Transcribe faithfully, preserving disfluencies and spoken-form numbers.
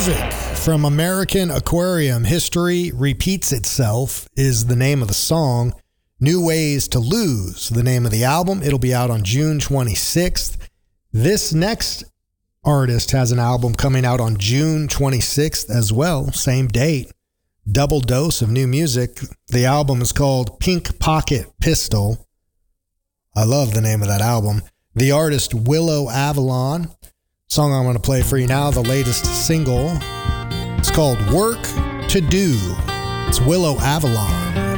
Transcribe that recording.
music from American Aquarium. History Repeats Itself is the name of the song. New Ways to Lose, the name of the album. It'll be out on June twenty-sixth. This next artist has an album coming out on June twenty-sixth as well, same date. Double dose of new music. The album is called Pink Pocket Pistol. I love the name of that album. The artist Willow Avalon. Song I'm going to play for you now, the latest single. It's called Work to Do. It's Willow Avalon.